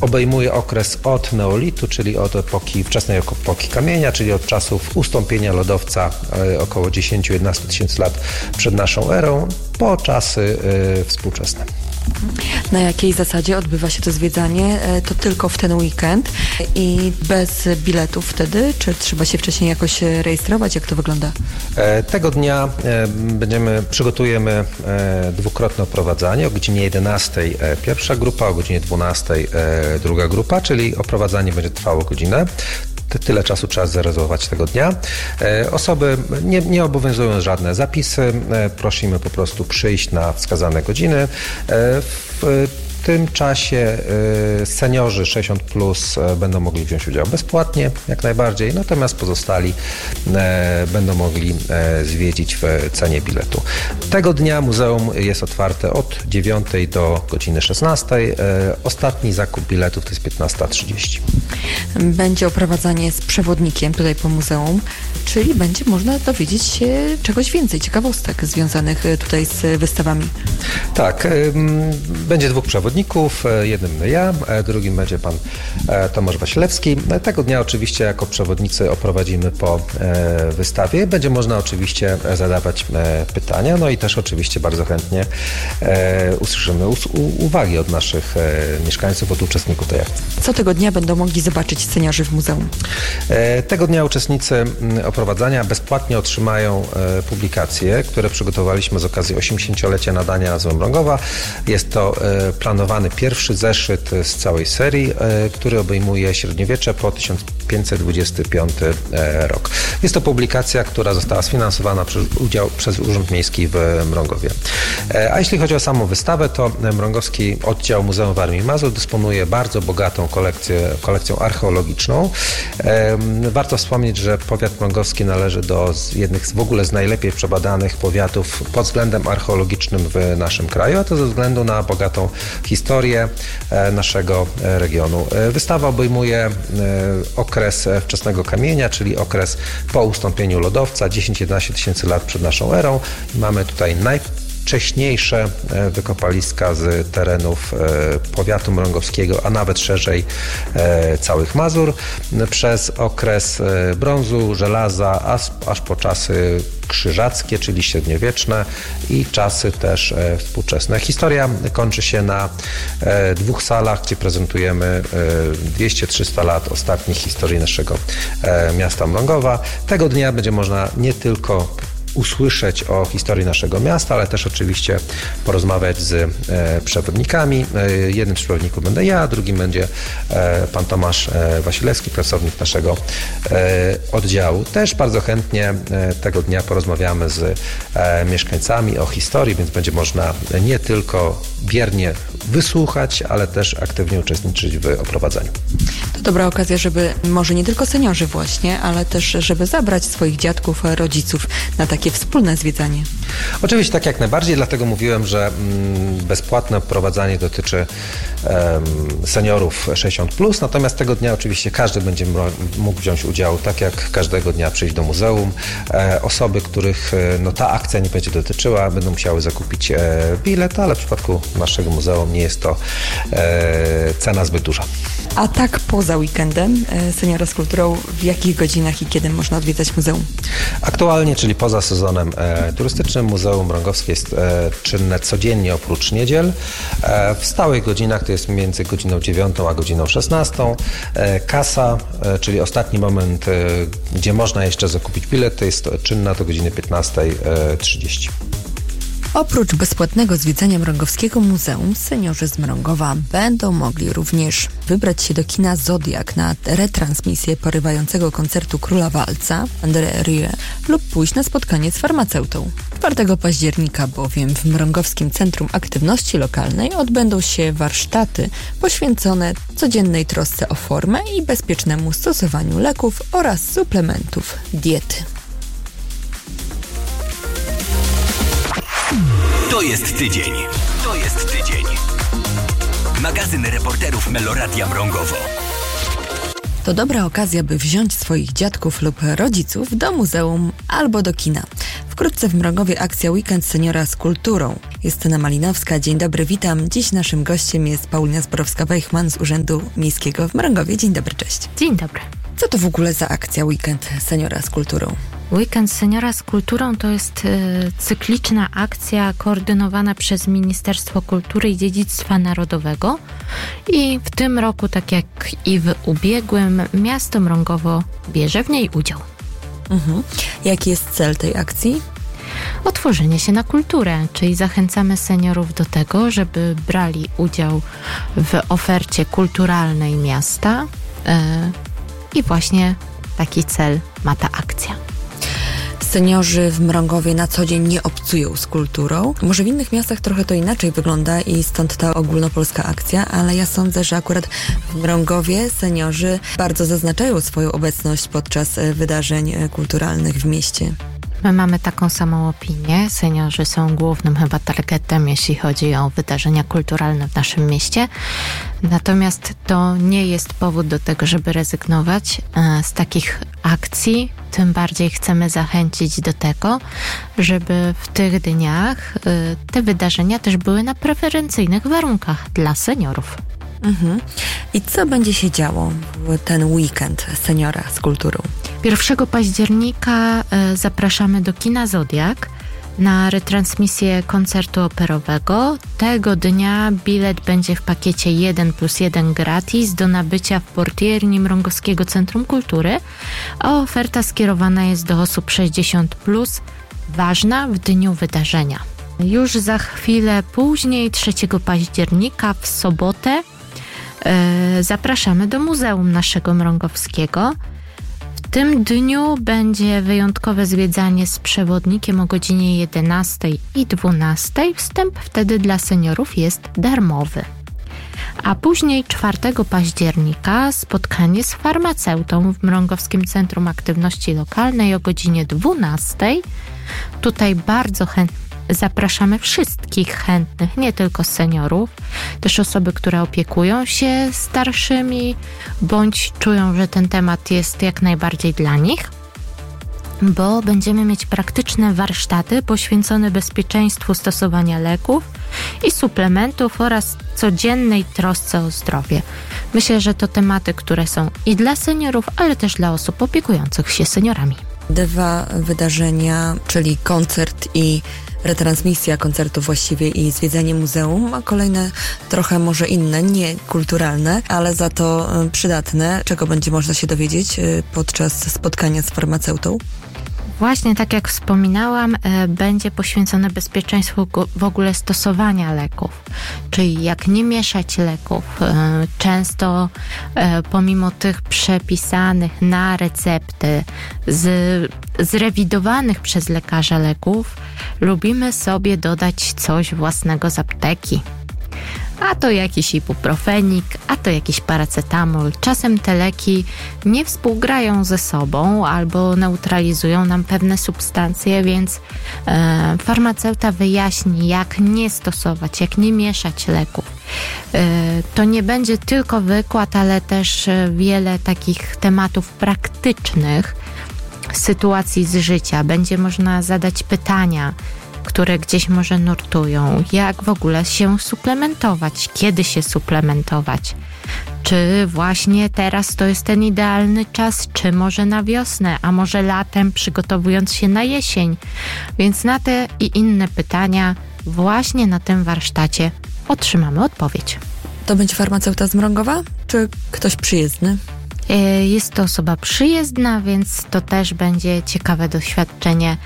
obejmuje okres od neolitu, czyli od wczesnej epoki kamienia, czyli od czasów ustąpienia lodowca około 10-11 tysięcy lat przed naszą erą, po czasy współczesne. Na jakiej zasadzie odbywa się to zwiedzanie? To tylko w ten weekend i bez biletów wtedy? Czy trzeba się wcześniej jakoś rejestrować? Jak to wygląda? Tego dnia przygotujemy dwukrotne oprowadzanie. O godzinie 11 pierwsza grupa, o godzinie 12 druga grupa, czyli oprowadzanie będzie trwało godzinę. Tyle czasu trzeba zarezerwować tego dnia. Osoby nie obowiązują żadne zapisy. Prosimy po prostu przyjść na wskazane godziny. W tym czasie seniorzy 60+ będą mogli wziąć udział bezpłatnie, jak najbardziej, natomiast pozostali będą mogli zwiedzić w cenie biletu. Tego dnia muzeum jest otwarte od 9 do godziny 16. Ostatni zakup biletów to jest 15:30. Będzie oprowadzanie z przewodnikiem tutaj po muzeum, czyli będzie można dowiedzieć się czegoś więcej, ciekawostek związanych tutaj z wystawami. Tak, będzie dwóch przewodników. Jednym ja, drugim będzie pan Tomasz Wasilewski. Tego dnia oczywiście jako przewodnicy oprowadzimy po wystawie. Będzie można oczywiście zadawać pytania, no i też oczywiście bardzo chętnie usłyszymy uwagi od naszych mieszkańców, od uczestników tej akcji. Co tego dnia będą mogli zobaczyć seniorzy w muzeum? Tego dnia uczestnicy oprowadzania bezpłatnie otrzymają publikacje, które przygotowaliśmy z okazji 80-lecia nadania nazwą Mrągowa. Jest to planowany pierwszy zeszyt z całej serii, który obejmuje średniowiecze po 1525 rok. Jest to publikacja, która została sfinansowana przez Urząd Miejski w Mrągowie. A jeśli chodzi o samą wystawę, to Mrągowski Oddział Muzeum Warmii i Mazur dysponuje bardzo bogatą kolekcją archeologiczną. Warto wspomnieć, że powiat mrągowski należy do jednych w ogóle z najlepiej przebadanych powiatów pod względem archeologicznym w naszym kraju, a to ze względu na bogatą historię naszego regionu. Wystawa obejmuje okres wczesnego kamienia, czyli okres po ustąpieniu lodowca, 10-11 tysięcy lat przed naszą erą. Mamy tutaj najwcześniejsze wykopaliska z terenów powiatu mrągowskiego, a nawet szerzej całych Mazur, przez okres brązu, żelaza, aż po czasy krzyżackie, czyli średniowieczne i czasy też współczesne. Historia kończy się na dwóch salach, gdzie prezentujemy 200-300 lat ostatniej historii naszego miasta Mrągowa. Tego dnia będzie można nie tylko usłyszeć o historii naszego miasta, ale też oczywiście porozmawiać z przewodnikami. Jednym z przewodników będę ja, drugim będzie pan Tomasz Wasilewski, pracownik naszego oddziału. Też bardzo chętnie tego dnia porozmawiamy z mieszkańcami o historii, więc będzie można nie tylko biernie wysłuchać, ale też aktywnie uczestniczyć w oprowadzaniu. To dobra okazja, żeby może nie tylko seniorzy właśnie, ale też żeby zabrać swoich dziadków, rodziców na takie wspólne zwiedzanie. Oczywiście tak jak najbardziej, dlatego mówiłem, że bezpłatne oprowadzanie dotyczy seniorów 60+, natomiast tego dnia oczywiście każdy będzie mógł wziąć udział, tak jak każdego dnia przyjść do muzeum. Osoby, których ta akcja nie będzie dotyczyła, będą musiały zakupić bilet, ale w przypadku naszego muzeum nie jest to cena zbyt duża. A tak poza weekendem Seniora z Kulturą, w jakich godzinach i kiedy można odwiedzać muzeum? Aktualnie, czyli poza sezonem turystycznym, Muzeum Mrągowskie jest czynne codziennie oprócz niedziel. W stałych godzinach to jest między godziną 9 a godziną 16. Kasa, czyli ostatni moment, gdzie można jeszcze zakupić bilet, to jest czynna do godziny 15:30. Oprócz bezpłatnego zwiedzania Mrągowskiego Muzeum, seniorzy z Mrągowa będą mogli również wybrać się do kina Zodiak na retransmisję porywającego koncertu Króla Walca André Rieu lub pójść na spotkanie z farmaceutą. 4 października bowiem w Mrągowskim Centrum Aktywności Lokalnej odbędą się warsztaty poświęcone codziennej trosce o formę i bezpiecznemu stosowaniu leków oraz suplementów diety. To jest tydzień. To jest tydzień. Magazyn reporterów Meloradia Mrągowo. To dobra okazja, by wziąć swoich dziadków lub rodziców do muzeum albo do kina. Wkrótce w Mrągowie akcja Weekend Seniora z kulturą. Justyna Malinowska, dzień dobry, witam. Dziś naszym gościem jest Paulina Zborowska-Wejchman z Urzędu Miejskiego w Mrągowie. Dzień dobry, cześć. Dzień dobry. Co to w ogóle za akcja Weekend Seniora z kulturą? Weekend Seniora z kulturą to jest cykliczna akcja koordynowana przez Ministerstwo Kultury i Dziedzictwa Narodowego i w tym roku, tak jak i w ubiegłym, miasto Mrągowo bierze w niej udział. Jaki jest cel tej akcji? Otworzenie się na kulturę, czyli zachęcamy seniorów do tego, żeby brali udział w ofercie kulturalnej miasta i właśnie taki cel ma ta akcja. Seniorzy w Mrągowie na co dzień nie obcują z kulturą. Może w innych miastach trochę to inaczej wygląda i stąd ta ogólnopolska akcja, ale ja sądzę, że akurat w Mrągowie seniorzy bardzo zaznaczają swoją obecność podczas wydarzeń kulturalnych w mieście. My mamy taką samą opinię. Seniorzy są głównym chyba targetem, jeśli chodzi o wydarzenia kulturalne w naszym mieście. Natomiast to nie jest powód do tego, żeby rezygnować z takich akcji. Tym bardziej chcemy zachęcić do tego, żeby w tych dniach te wydarzenia też były na preferencyjnych warunkach dla seniorów. I co będzie się działo w ten weekend seniora z kulturą? 1 października zapraszamy do kina Zodiak na retransmisję koncertu operowego. Tego dnia bilet będzie w pakiecie 1+1 gratis do nabycia w portierni Mrągowskiego Centrum Kultury, a oferta skierowana jest do osób 60+, ważna w dniu wydarzenia. Już za chwilę później, 3 października, w sobotę, zapraszamy do Muzeum naszego Mrągowskiego. W tym dniu będzie wyjątkowe zwiedzanie z przewodnikiem o godzinie 11 i 12. Wstęp wtedy dla seniorów jest darmowy. A później 4 października spotkanie z farmaceutą w Mrągowskim Centrum Aktywności Lokalnej o godzinie 12. Tutaj bardzo chętnie zapraszamy wszystkich chętnych, nie tylko seniorów, też osoby, które opiekują się starszymi, bądź czują, że ten temat jest jak najbardziej dla nich, bo będziemy mieć praktyczne warsztaty poświęcone bezpieczeństwu stosowania leków i suplementów oraz codziennej trosce o zdrowie. Myślę, że to tematy, które są i dla seniorów, ale też dla osób opiekujących się seniorami. 2 wydarzenia, czyli koncert i retransmisja koncertu właściwie i zwiedzanie muzeum, a kolejne trochę może inne, nie kulturalne, ale za to przydatne. Czego będzie można się dowiedzieć podczas spotkania z farmaceutą? Właśnie tak jak wspominałam, będzie poświęcone bezpieczeństwu w ogóle stosowania leków, czyli jak nie mieszać leków. Często pomimo tych przepisanych na recepty, zrewidowanych przez lekarza leków, lubimy sobie dodać coś własnego z apteki. A to jakiś ibuprofenik, a to jakiś paracetamol. Czasem te leki nie współgrają ze sobą albo neutralizują nam pewne substancje, więc farmaceuta wyjaśni, jak nie stosować, jak nie mieszać leków. To nie będzie tylko wykład, ale też wiele takich tematów praktycznych, sytuacji z życia. Będzie można zadać pytania, które gdzieś może nurtują, jak w ogóle się suplementować, kiedy się suplementować, czy właśnie teraz to jest ten idealny czas, czy może na wiosnę, a może latem, przygotowując się na jesień. Więc na te i inne pytania właśnie na tym warsztacie otrzymamy odpowiedź. To będzie farmaceuta z Mrągowa, czy ktoś przyjezdny? Jest to osoba przyjezdna, więc to też będzie ciekawe doświadczenie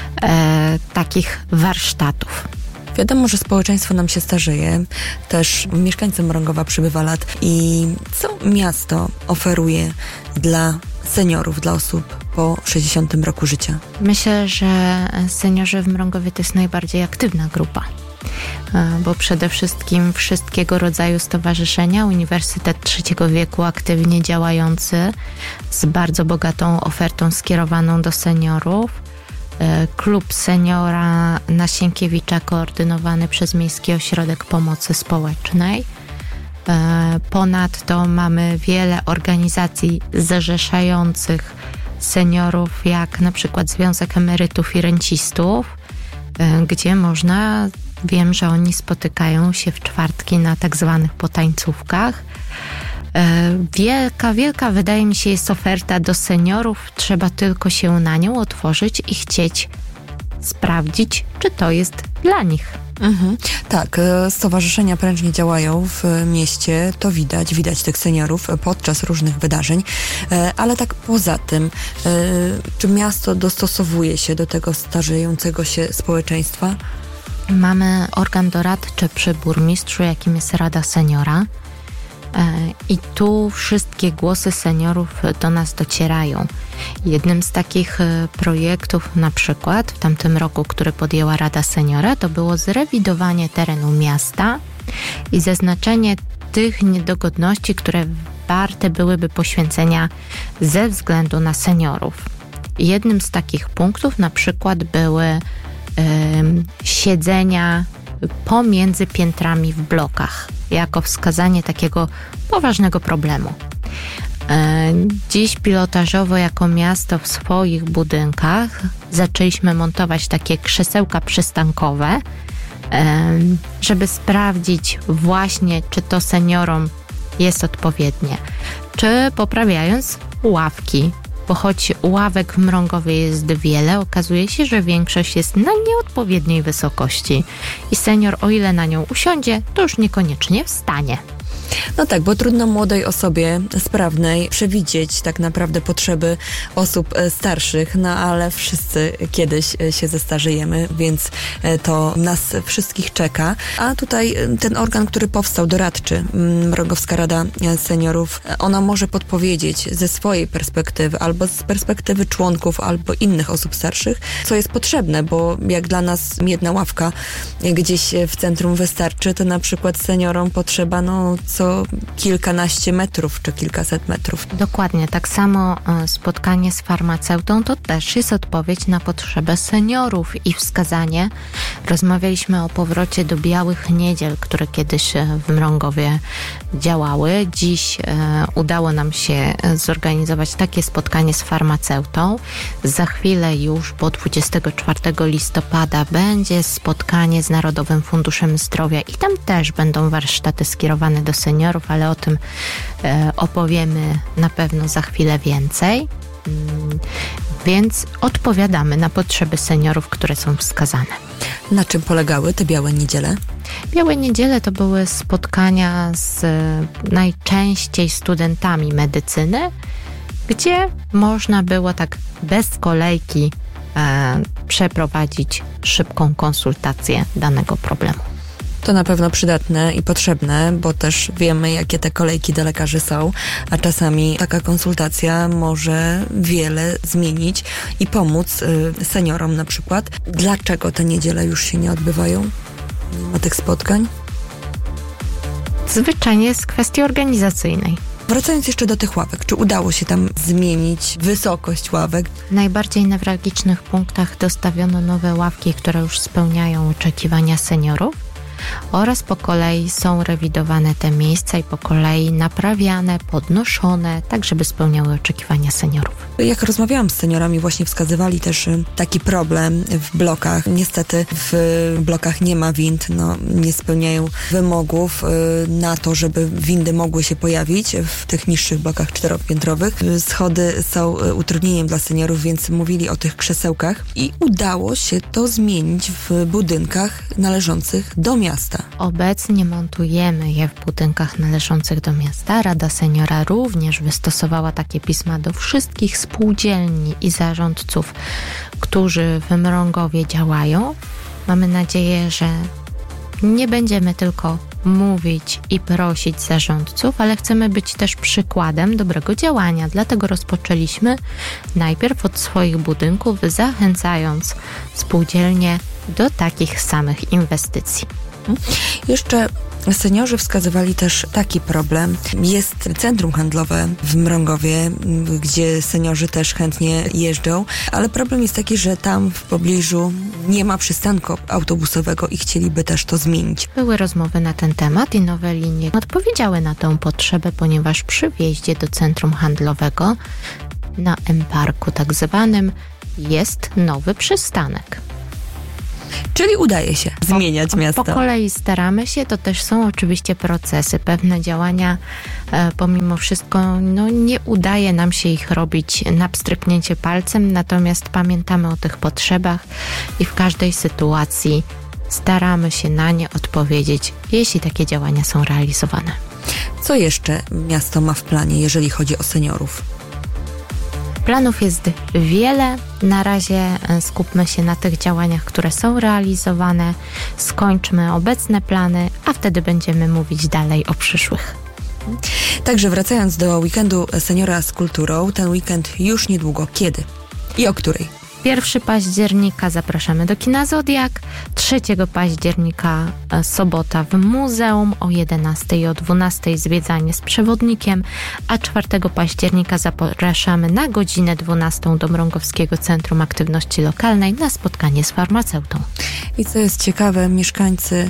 takich warsztatów. Wiadomo, że społeczeństwo nam się starzeje, też mieszkańcom Mrągowa przybywa lat. I co miasto oferuje dla seniorów, dla osób po 60 roku życia? Myślę, że seniorzy w Mrągowie to jest najbardziej aktywna grupa, bo przede wszystkim wszystkiego rodzaju stowarzyszenia, Uniwersytet Trzeciego Wieku aktywnie działający z bardzo bogatą ofertą skierowaną do seniorów, Klub Seniora na Sienkiewicza koordynowany przez Miejski Ośrodek Pomocy Społecznej. Ponadto mamy wiele organizacji zrzeszających seniorów, jak na przykład Związek Emerytów i Rencistów, gdzie można, wiem, że oni spotykają się w czwartki na tak zwanych potańcówkach. Wielka, wydaje mi się, jest oferta do seniorów. Trzeba tylko się na nią otworzyć i chcieć sprawdzić, czy to jest dla nich. Tak, stowarzyszenia prężnie działają w mieście, to widać tych seniorów podczas różnych wydarzeń, ale tak poza tym, czy miasto dostosowuje się do tego starzejącego się społeczeństwa? Mamy organ doradczy przy burmistrzu, jakim jest Rada Seniora. I tu wszystkie głosy seniorów do nas docierają. Jednym z takich projektów, na przykład w tamtym roku, który podjęła Rada Seniora, to było zrewidowanie terenu miasta i zaznaczenie tych niedogodności, które warte byłyby poświęcenia ze względu na seniorów. Jednym z takich punktów na przykład były siedzenia pomiędzy piętrami w blokach, jako wskazanie takiego poważnego problemu. Dziś pilotażowo jako miasto w swoich budynkach zaczęliśmy montować takie krzesełka przystankowe, żeby sprawdzić właśnie, czy to seniorom jest odpowiednie, czy poprawiając ławki, bo choć ławek w Mrągowie jest wiele, okazuje się, że większość jest na nieodpowiedniej wysokości i senior, o ile na nią usiądzie, to już niekoniecznie wstanie. No tak, bo trudno młodej osobie sprawnej przewidzieć tak naprawdę potrzeby osób starszych, no ale wszyscy kiedyś się zestarzejemy, więc to nas wszystkich czeka. A tutaj ten organ, który powstał, doradczy, Mrągowska Rada Seniorów, ona może podpowiedzieć ze swojej perspektywy, albo z perspektywy członków, albo innych osób starszych, co jest potrzebne, bo jak dla nas jedna ławka gdzieś w centrum wystarczy, to na przykład seniorom potrzeba co kilkanaście metrów czy kilkaset metrów. Dokładnie, tak samo spotkanie z farmaceutą to też jest odpowiedź na potrzebę seniorów i wskazanie. Rozmawialiśmy o powrocie do białych niedziel, które kiedyś w Mrągowie działały. Dziś udało nam się zorganizować takie spotkanie z farmaceutą. Za chwilę już, bo 24 listopada będzie spotkanie z Narodowym Funduszem Zdrowia i tam też będą warsztaty skierowane do seniorów, ale o tym opowiemy na pewno za chwilę więcej. Więc odpowiadamy na potrzeby seniorów, które są wskazane. Na czym polegały te białe niedziele? Białe niedziele to były spotkania z najczęściej studentami medycyny, gdzie można było tak bez kolejki przeprowadzić szybką konsultację danego problemu. To na pewno przydatne i potrzebne, bo też wiemy, jakie te kolejki do lekarzy są, a czasami taka konsultacja może wiele zmienić i pomóc seniorom na przykład. Dlaczego te niedziele już się nie odbywają mimo tych spotkań? Zwyczajnie z kwestii organizacyjnej. Wracając jeszcze do tych ławek, czy udało się tam zmienić wysokość ławek? W najbardziej newralgicznych punktach dostawiono nowe ławki, które już spełniają oczekiwania seniorów. Oraz po kolei są rewidowane te miejsca i po kolei naprawiane, podnoszone, tak żeby spełniały oczekiwania seniorów. Jak rozmawiałam z seniorami, właśnie wskazywali też taki problem w blokach. Niestety w blokach nie ma wind, nie spełniają wymogów na to, żeby windy mogły się pojawić w tych niższych blokach czteropiętrowych. Schody są utrudnieniem dla seniorów, więc mówili o tych krzesełkach i udało się to zmienić w budynkach należących do miasta. Obecnie montujemy je w budynkach należących do miasta. Rada Seniora również wystosowała takie pisma do wszystkich spółdzielni i zarządców, którzy w Mrągowie działają. Mamy nadzieję, że nie będziemy tylko mówić i prosić zarządców, ale chcemy być też przykładem dobrego działania. Dlatego rozpoczęliśmy najpierw od swoich budynków, zachęcając spółdzielnie do takich samych inwestycji. Jeszcze seniorzy wskazywali też taki problem. Jest centrum handlowe w Mrągowie, gdzie seniorzy też chętnie jeżdżą, ale problem jest taki, że tam w pobliżu nie ma przystanku autobusowego i chcieliby też to zmienić. Były rozmowy na ten temat i nowe linie odpowiedziały na tę potrzebę, ponieważ przy wjeździe do centrum handlowego na M-Parku tak zwanym jest nowy przystanek. Czyli udaje się zmieniać miasto. Po kolei staramy się, to też są oczywiście procesy. Pewne działania pomimo wszystko nie udaje nam się ich robić na pstryknięcie palcem, natomiast pamiętamy o tych potrzebach i w każdej sytuacji staramy się na nie odpowiedzieć, jeśli takie działania są realizowane. Co jeszcze miasto ma w planie, jeżeli chodzi o seniorów? Planów jest wiele. Na razie skupmy się na tych działaniach, które są realizowane. Skończmy obecne plany, a wtedy będziemy mówić dalej o przyszłych. Także wracając do weekendu Seniora z kulturą, ten weekend już niedługo. Kiedy i o której? 1 października zapraszamy do kina Zodiak, 3 października sobota w muzeum o 11 i o 12 zwiedzanie z przewodnikiem, a 4 października zapraszamy na godzinę 12 do Mrągowskiego Centrum Aktywności Lokalnej na spotkanie z farmaceutą. I co jest ciekawe, mieszkańcy,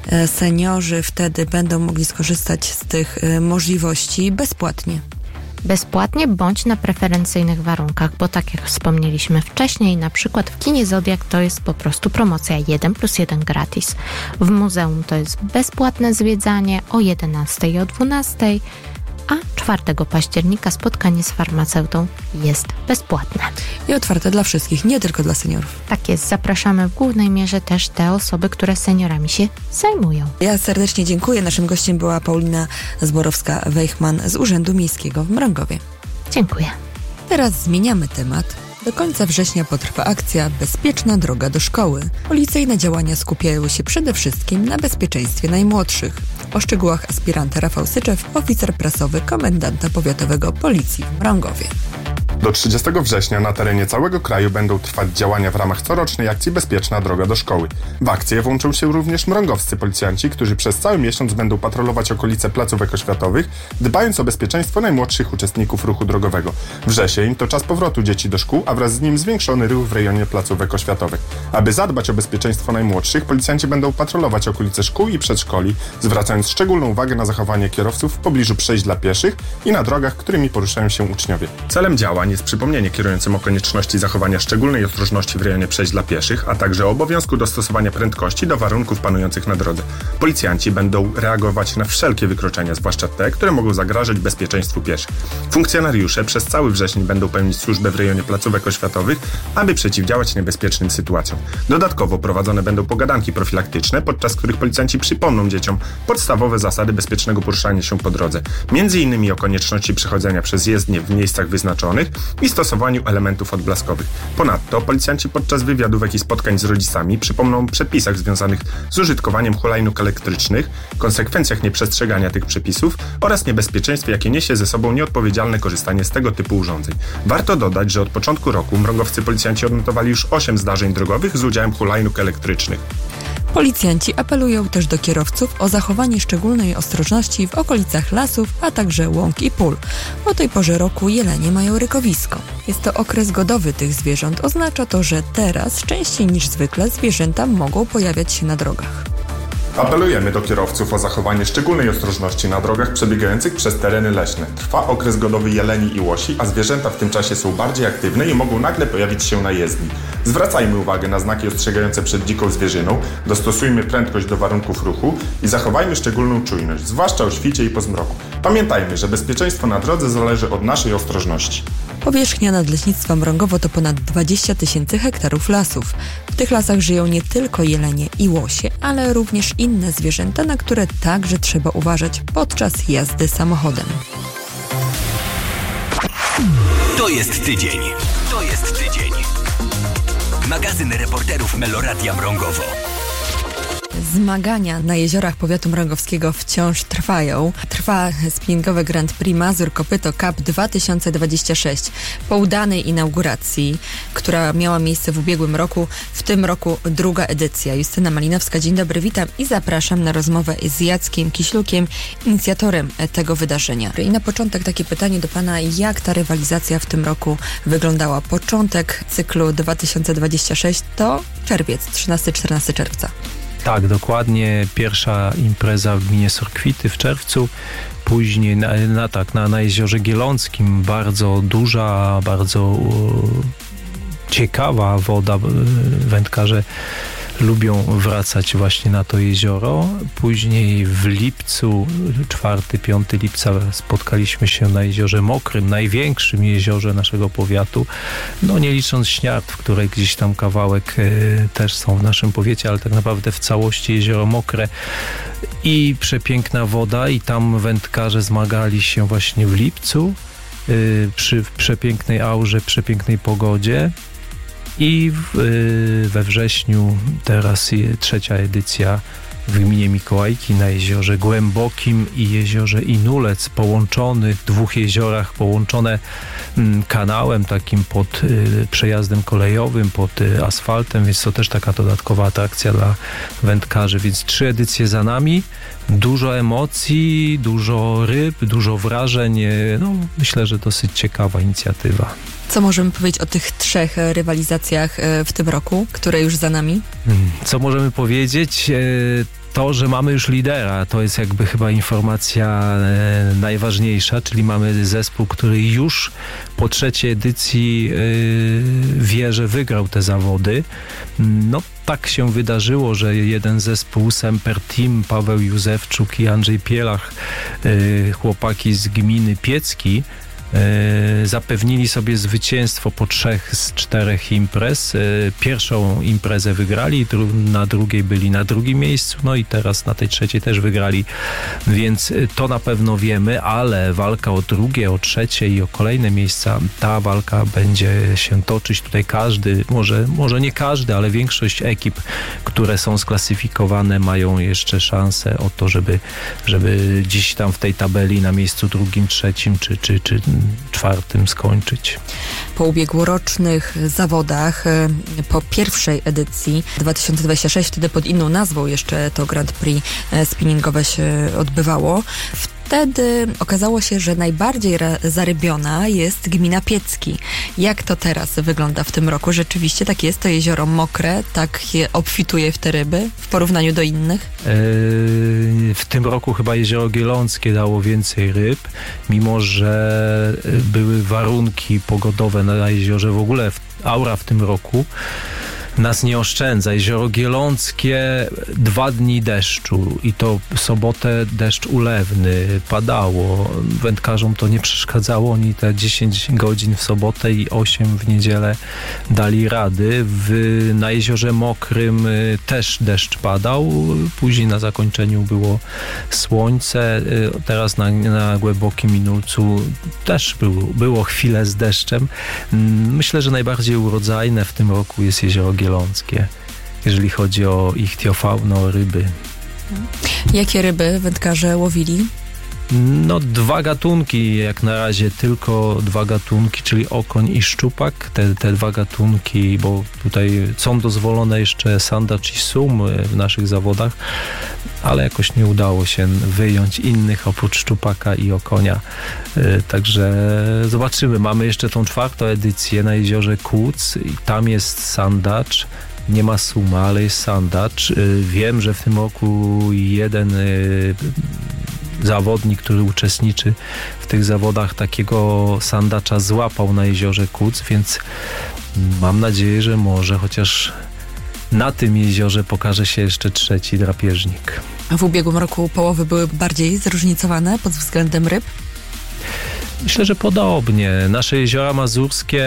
seniorzy wtedy będą mogli skorzystać z tych możliwości bezpłatnie. Bezpłatnie bądź na preferencyjnych warunkach, bo tak jak wspomnieliśmy wcześniej, na przykład w kinie Zodiak to jest po prostu promocja 1+1 gratis. W muzeum to jest bezpłatne zwiedzanie o 11 i o 12, a 4 października spotkanie z farmaceutą jest bezpłatne. I otwarte dla wszystkich, nie tylko dla seniorów. Tak jest, zapraszamy w głównej mierze też te osoby, które seniorami się zajmują. Ja serdecznie dziękuję. Naszym gościem była Paulina Zborowska-Wejchman z Urzędu Miejskiego w Mrągowie. Dziękuję. Teraz zmieniamy temat. Do końca września potrwa akcja Bezpieczna droga do szkoły. Policyjne działania skupiają się przede wszystkim na bezpieczeństwie najmłodszych. O szczegółach aspiranta Rafał Syczew, oficer prasowy komendanta powiatowego Policji w Mrągowie. Do 30 września na terenie całego kraju będą trwać działania w ramach corocznej akcji Bezpieczna droga do szkoły. W akcję włączą się również mrągowscy policjanci, którzy przez cały miesiąc będą patrolować okolice placówek oświatowych, dbając o bezpieczeństwo najmłodszych uczestników ruchu drogowego. Wrzesień to czas powrotu dzieci do szkół, a wraz z nim zwiększony ruch w rejonie placówek oświatowych. Aby zadbać o bezpieczeństwo najmłodszych, policjanci będą patrolować okolice szkół i przedszkoli, zwracając szczególną uwagę na zachowanie kierowców w pobliżu przejść dla pieszych i na drogach, którymi poruszają się uczniowie. Celem działań jest przypomnienie kierującym o konieczności zachowania szczególnej ostrożności w rejonie przejść dla pieszych, a także o obowiązku dostosowania prędkości do warunków panujących na drodze. Policjanci będą reagować na wszelkie wykroczenia, zwłaszcza te, które mogą zagrażać bezpieczeństwu pieszych. Funkcjonariusze przez cały wrzesień będą pełnić służbę w rejonie placówek oświatowych, aby przeciwdziałać niebezpiecznym sytuacjom. Dodatkowo prowadzone będą pogadanki profilaktyczne, podczas których policjanci przypomną dzieciom podstawowe zasady bezpiecznego poruszania się po drodze, m.in. o konieczności przechodzenia przez jezdnię w miejscach wyznaczonych i stosowaniu elementów odblaskowych. Ponadto policjanci podczas wywiadówek i spotkań z rodzicami przypomną o przepisach związanych z użytkowaniem hulajnóg elektrycznych, konsekwencjach nieprzestrzegania tych przepisów oraz niebezpieczeństwie, jakie niesie ze sobą nieodpowiedzialne korzystanie z tego typu urządzeń. Warto dodać, że od początku roku mrągowscy policjanci odnotowali już 8 zdarzeń drogowych z udziałem hulajnóg elektrycznych. Policjanci apelują też do kierowców o zachowanie szczególnej ostrożności w okolicach lasów, a także łąk i pól. O tej porze roku jelenie mają rykowisko. Jest to okres godowy tych zwierząt. Oznacza to, że teraz częściej niż zwykle zwierzęta mogą pojawiać się na drogach. Apelujemy do kierowców o zachowanie szczególnej ostrożności na drogach przebiegających przez tereny leśne. Trwa okres godowy jeleni i łosi, a zwierzęta w tym czasie są bardziej aktywne i mogą nagle pojawić się na jezdni. Zwracajmy uwagę na znaki ostrzegające przed dziką zwierzyną, dostosujmy prędkość do warunków ruchu i zachowajmy szczególną czujność, zwłaszcza o świcie i po zmroku. Pamiętajmy, że bezpieczeństwo na drodze zależy od naszej ostrożności. Powierzchnia Nadleśnictwa Mrągowo to ponad 20 000 hektarów lasów. W tych lasach żyją nie tylko jelenie i łosie, ale również inne zwierzęta, na które także trzeba uważać podczas jazdy samochodem. To jest tydzień. To jest tydzień. Magazyn reporterów Meloradia Mrągowo. Zmagania na jeziorach powiatu mrągowskiego wciąż trwają. Trwa spinningowe Grand Prix Mazur Kopyto Cup 2026. Po udanej inauguracji, która miała miejsce w ubiegłym roku, w tym roku druga edycja. Justyna Malinowska, dzień dobry, witam i zapraszam na rozmowę z Jackiem Kiślukiem, inicjatorem tego wydarzenia. I na początek takie pytanie do Pana, jak ta rywalizacja w tym roku wyglądała? Początek cyklu 2026 to czerwiec, 13-14 czerwca. Tak, dokładnie. Pierwsza impreza w gminie Sorkwity w czerwcu, Później na Jeziorze Gieląckim bardzo duża, bardzo ciekawa woda. Wędkarze lubią wracać właśnie na to jezioro. Później w lipcu, 4-5 lipca spotkaliśmy się na Jeziorze Mokrym, największym jeziorze naszego powiatu. No nie licząc Śniard, w której gdzieś tam kawałek też są w naszym powiecie, ale tak naprawdę w całości Jezioro Mokre i przepiękna woda i tam wędkarze zmagali się właśnie w lipcu przy przepięknej aurze, przepięknej pogodzie. I we wrześniu teraz 3. edycja w gminie Mikołajki na Jeziorze Głębokim i Jeziorze Inulec, połączonych, 2 jeziorach połączone kanałem takim pod przejazdem kolejowym, pod asfaltem, więc to też taka dodatkowa atrakcja dla wędkarzy, więc 3 edycje za nami, dużo emocji, dużo ryb, dużo wrażeń, no myślę, że dosyć ciekawa inicjatywa. Co możemy powiedzieć o tych 3 rywalizacjach w tym roku, które już za nami? Co możemy powiedzieć? To, że mamy już lidera, to jest jakby chyba informacja najważniejsza, czyli mamy zespół, który już po 3. edycji wie, że wygrał te zawody. No tak się wydarzyło, że jeden zespół Semper Team, Paweł Józefczuk i Andrzej Pielach, chłopaki z gminy Piecki, zapewnili sobie zwycięstwo po 3 z 4 imprez. Pierwszą imprezę wygrali, na drugiej byli na 2. miejscu, no i teraz na tej 3. też wygrali, więc to na pewno wiemy, ale walka o 2., o 3. i o kolejne miejsca, ta walka będzie się toczyć. Tutaj każdy, może nie każdy, ale większość ekip, które są sklasyfikowane, mają jeszcze szansę o to, żeby dziś tam w tej tabeli na miejscu 2., 3. czy 4. skończyć. Po ubiegłorocznych zawodach, po pierwszej edycji 2026, wtedy pod inną nazwą jeszcze to Grand Prix spinningowe się odbywało. Wtedy okazało się, że najbardziej zarybiona jest gmina Piecki. Jak to teraz wygląda w tym roku? Rzeczywiście tak jest, to jezioro mokre, tak je obfituje w te ryby w porównaniu do innych? W tym roku chyba Jezioro Gieląckie dało więcej ryb, mimo że były warunki pogodowe na jeziorze. W ogóle aura w tym roku nas nie oszczędza. Jezioro Gieląckie 2 dni deszczu i to w sobotę deszcz ulewny, padało. Wędkarzom to nie przeszkadzało. Oni te 10 godzin w sobotę i 8 w niedzielę dali rady. Na Jeziorze Mokrym też deszcz padał. Później na zakończeniu było słońce. Teraz na Głębokim Inulcu też było chwilę z deszczem. Myślę, że najbardziej urodzajne w tym roku jest Jezioro Gieląckie, jeżeli chodzi o ichtiofaunę, o ryby. Jakie ryby wędkarze łowili? No 2 gatunki, jak na razie tylko 2 gatunki, czyli okoń i szczupak. Te 2 gatunki, bo tutaj są dozwolone jeszcze sandacz i sum w naszych zawodach, ale jakoś nie udało się wyjąć innych oprócz szczupaka i okonia. Także zobaczymy. Mamy jeszcze tą 4. edycję na jeziorze Kłuc i tam jest sandacz. Nie ma suma, ale jest sandacz. Wiem, że w tym roku jeden zawodnik, który uczestniczy w tych zawodach, takiego sandacza złapał na jeziorze Kłuc, więc mam nadzieję, że może chociaż na tym jeziorze pokaże się jeszcze 3. drapieżnik. A w ubiegłym roku połowy były bardziej zróżnicowane pod względem ryb? Myślę, że podobnie. Nasze jeziora mazurskie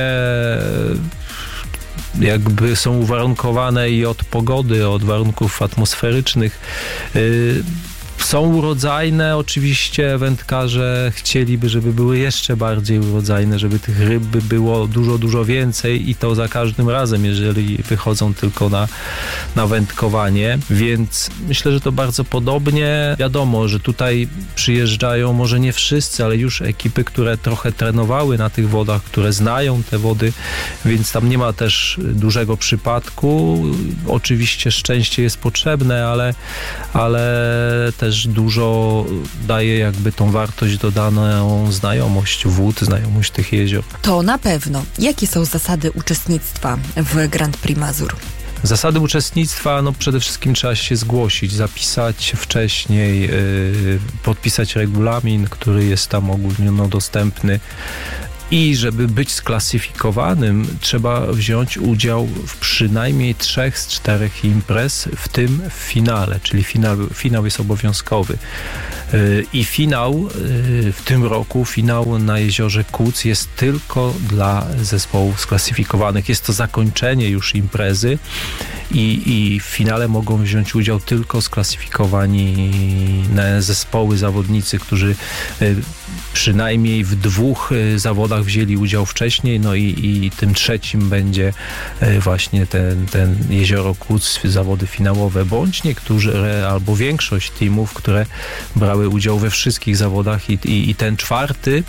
jakby są uwarunkowane i od pogody, od warunków atmosferycznych. Są urodzajne, oczywiście wędkarze chcieliby, żeby były jeszcze bardziej urodzajne, żeby tych ryb było dużo, dużo więcej i to za każdym razem, jeżeli wychodzą tylko na wędkowanie, więc myślę, że to bardzo podobnie. Wiadomo, że tutaj przyjeżdżają może nie wszyscy, ale już ekipy, które trochę trenowały na tych wodach, które znają te wody, więc tam nie ma też dużego przypadku. Oczywiście szczęście jest potrzebne, ale też dużo daje jakby tą wartość dodaną znajomość wód, znajomość tych jezior. To na pewno. Jakie są zasady uczestnictwa w Grand Prix Mazur? Zasady uczestnictwa, przede wszystkim trzeba się zgłosić, zapisać wcześniej, podpisać regulamin, który jest tam ogólnodostępny. I żeby być sklasyfikowanym, trzeba wziąć udział w przynajmniej 3 z 4 imprez, w tym w finale, czyli finał jest obowiązkowy. I finał w tym roku, finał na jeziorze Kuc jest tylko dla zespołów sklasyfikowanych. Jest to zakończenie już imprezy i w finale mogą wziąć udział tylko sklasyfikowani zespoły, zawodnicy, którzy przynajmniej w 2 zawodach wzięli udział wcześniej, i tym trzecim będzie właśnie ten Jezioro Kuc, zawody finałowe, bądź niektórzy albo większość teamów, które brały udział we wszystkich zawodach i ten 4.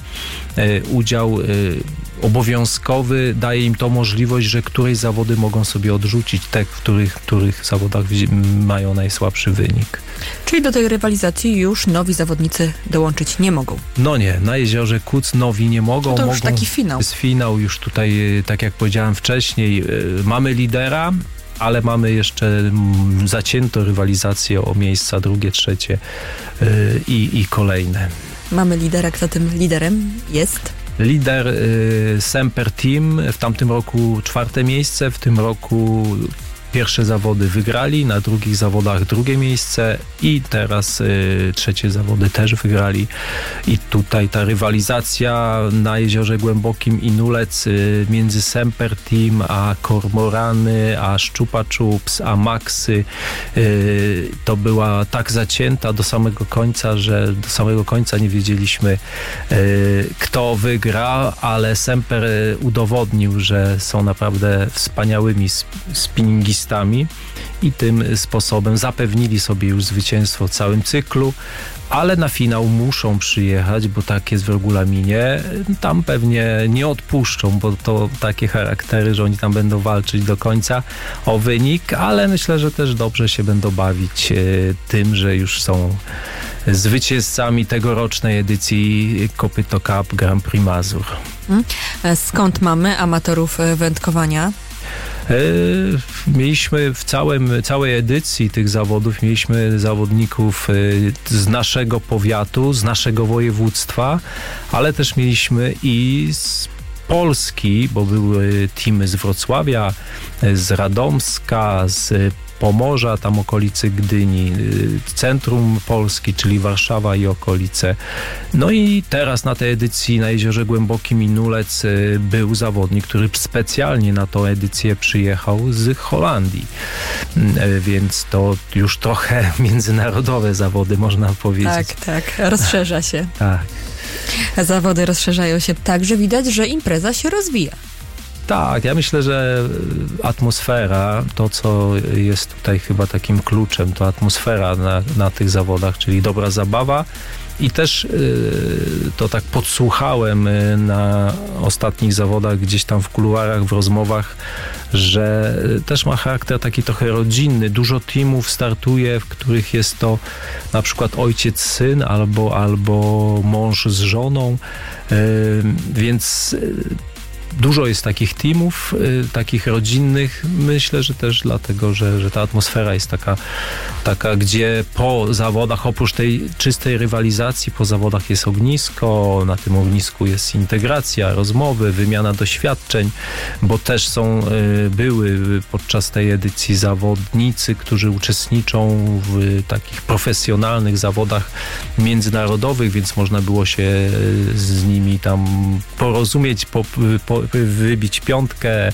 udział obowiązkowy daje im to możliwość, że któreś zawody mogą sobie odrzucić, te, w których zawodach mają najsłabszy wynik. Czyli do tej rywalizacji już nowi zawodnicy dołączyć nie mogą. No nie, na jeziorze Kuc nowi nie mogą. To już taki finał. Jest finał już tutaj, tak jak powiedziałem wcześniej, mamy lidera, ale mamy jeszcze zaciętą rywalizację o miejsca 2., 3 i kolejne. Mamy lidera, kto tym liderem jest? Lider Semper Team, w tamtym roku 4. miejsce, w tym roku pierwsze zawody wygrali, na drugich zawodach 2. miejsce i teraz 3 zawody też wygrali. I tutaj ta rywalizacja na Jeziorze Głębokim i Nulec między Semper Team a Kormorany, a Szczupa Czups, a Maxy to była tak zacięta do samego końca, że do samego końca nie wiedzieliśmy, kto wygra, ale Semper udowodnił, że są naprawdę wspaniałymi spinningistami i tym sposobem zapewnili sobie już zwycięstwo w całym cyklu, ale na finał muszą przyjechać, bo tak jest w regulaminie. Tam pewnie nie odpuszczą, bo to takie charaktery, że oni tam będą walczyć do końca o wynik, ale myślę, że też dobrze się będą bawić tym, że już są zwycięzcami tegorocznej edycji Kopyto Cup Grand Prix Mazur. Skąd mamy amatorów wędkowania? Mieliśmy w całej edycji tych zawodów, mieliśmy zawodników z naszego powiatu, z naszego województwa, ale też mieliśmy i z Polski, bo były teamy z Wrocławia, z Radomska, z Pomorza, tam okolicy Gdyni, centrum Polski, czyli Warszawa i okolice. No i teraz na tej edycji na Jeziorze Głębokim i Nulec był zawodnik, który specjalnie na tą edycję przyjechał z Holandii. Więc to już trochę międzynarodowe zawody, można powiedzieć. Tak, rozszerza się. Tak. Zawody rozszerzają się tak, że widać, że impreza się rozwija. Tak, ja myślę, że atmosfera, to co jest tutaj chyba takim kluczem, to atmosfera na tych zawodach, czyli dobra zabawa i też to tak podsłuchałem na ostatnich zawodach gdzieś tam w kuluarach, w rozmowach, że też ma charakter taki trochę rodzinny. Dużo teamów startuje, w których jest to na przykład ojciec, syn albo mąż z żoną, więc dużo jest takich teamów, takich rodzinnych. Myślę, że też dlatego, że ta atmosfera jest taka, gdzie po zawodach, oprócz tej czystej rywalizacji, po zawodach jest ognisko, na tym ognisku jest integracja, rozmowy, wymiana doświadczeń, bo też były podczas tej edycji zawodnicy, którzy uczestniczą w takich profesjonalnych zawodach międzynarodowych, więc można było się z nimi tam porozumieć, wybić piątkę,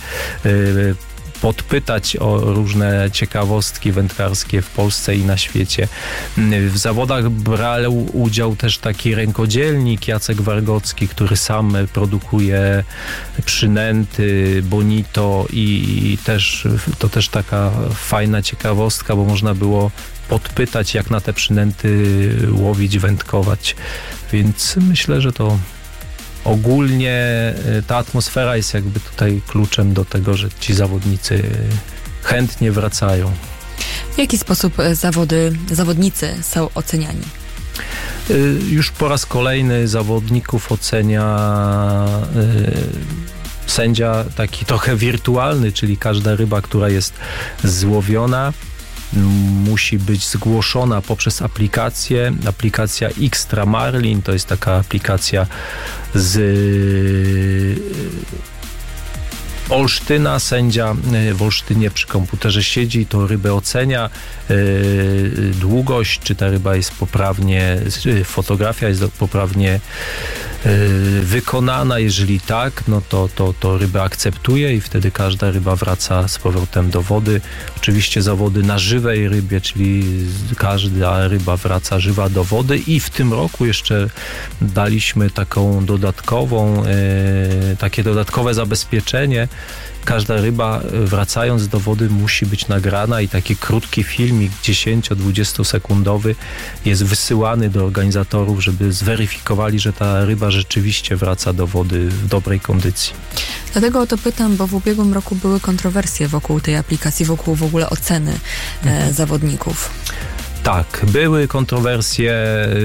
podpytać o różne ciekawostki wędkarskie w Polsce i na świecie. W zawodach brał udział też taki rękodzielnik Jacek Wargocki, który sam produkuje przynęty, bonito i to też taka fajna ciekawostka, bo można było podpytać, jak na te przynęty łowić, wędkować. Więc myślę, że to ogólnie ta atmosfera jest jakby tutaj kluczem do tego, że ci zawodnicy chętnie wracają. W jaki sposób zawodnicy są oceniani? Już po raz kolejny zawodników ocenia sędzia taki trochę wirtualny, czyli każda ryba, która jest złowiona, musi być zgłoszona poprzez aplikację. Aplikacja Xtra Marlin to jest taka aplikacja z Olsztyna. Sędzia w Olsztynie przy komputerze siedzi, to rybę ocenia, długość, czy ta ryba jest poprawnie, fotografia jest poprawnie wykonana. Jeżeli tak, no to rybę akceptuje i wtedy każda ryba wraca z powrotem do wody. Oczywiście zawody na żywej rybie, czyli każda ryba wraca żywa do wody i w tym roku jeszcze daliśmy takie dodatkowe zabezpieczenie. Każda ryba wracając do wody musi być nagrana i taki krótki filmik 10-20 sekundowy jest wysyłany do organizatorów, żeby zweryfikowali, że ta ryba rzeczywiście wraca do wody w dobrej kondycji. Dlatego o to pytam, bo w ubiegłym roku były kontrowersje wokół tej aplikacji, wokół w ogóle oceny zawodników. Tak, były kontrowersje,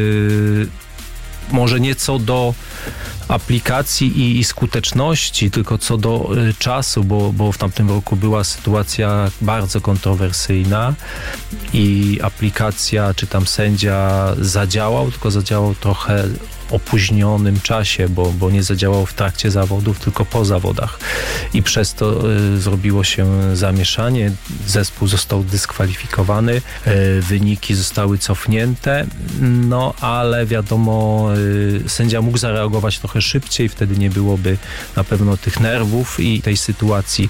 może nie co do aplikacji i skuteczności, tylko co do czasu, bo w tamtym roku była sytuacja bardzo kontrowersyjna i aplikacja, czy tam sędzia zadziałał, tylko zadziałał trochę opóźnionym czasie, bo nie zadziałał w trakcie zawodów, tylko po zawodach. I przez to zrobiło się zamieszanie. Zespół został dyskwalifikowany, wyniki zostały cofnięte, no ale wiadomo, sędzia mógł zareagować trochę szybciej, wtedy nie byłoby na pewno tych nerwów i tej sytuacji.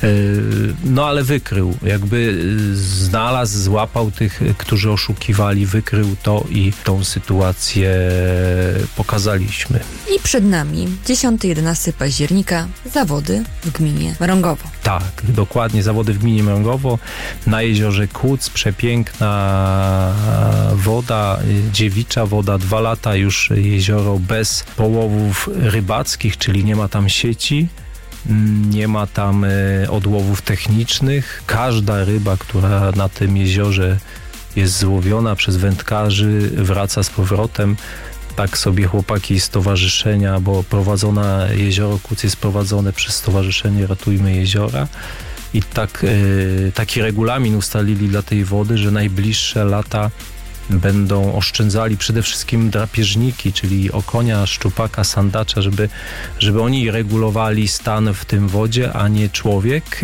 No ale wykrył, jakby złapał tych, którzy oszukiwali, wykrył to i tą sytuację pokazaliśmy. I przed nami 10-11 października zawody w gminie Mrągowo. Tak, dokładnie, zawody w gminie Mrągowo na jeziorze Kłuc, przepiękna woda, dziewicza woda, 2 lata już jezioro bez połowów rybackich, czyli nie ma tam sieci, nie ma tam odłowów technicznych. Każda ryba, która na tym jeziorze jest złowiona przez wędkarzy, wraca z powrotem. Tak sobie chłopaki z stowarzyszenia, bo jezioro Kłuc jest prowadzone przez Stowarzyszenie Ratujmy Jeziora i taki regulamin ustalili dla tej wody, że najbliższe lata będą oszczędzali przede wszystkim drapieżniki, czyli okonia, szczupaka, sandacza, żeby oni regulowali stan w tym wodzie, a nie człowiek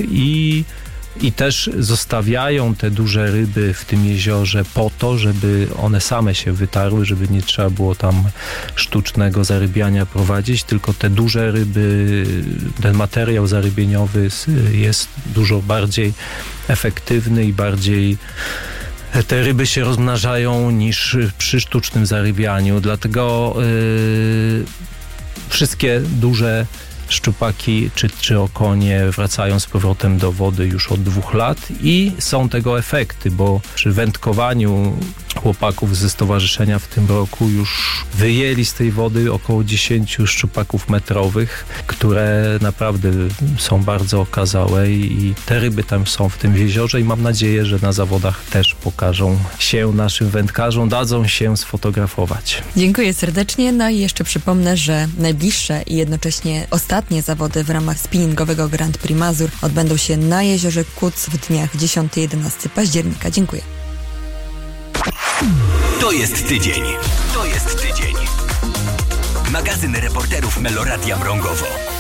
i też zostawiają te duże ryby w tym jeziorze po to, żeby one same się wytarły, żeby nie trzeba było tam sztucznego zarybiania prowadzić, tylko te duże ryby, ten materiał zarybieniowy jest dużo bardziej efektywny i bardziej te ryby się rozmnażają niż przy sztucznym zarybianiu, dlatego wszystkie duże szczupaki czy okonie wracają z powrotem do wody już od 2 lat i są tego efekty, bo przy wędkowaniu chłopaków ze stowarzyszenia w tym roku już wyjęli z tej wody około 10 szczupaków metrowych, które naprawdę są bardzo okazałe i te ryby tam są w tym jeziorze i mam nadzieję, że na zawodach też pokażą się naszym wędkarzom, dadzą się sfotografować. Dziękuję serdecznie. No i jeszcze przypomnę, że najbliższe i jednocześnie ostatnie zawody w ramach spinningowego Grand Prix Mazur odbędą się na jeziorze Kłuc w dniach 10-11 października. Dziękuję. To jest tydzień. To jest tydzień. Magazyn reporterów Meloradia Mrągowo.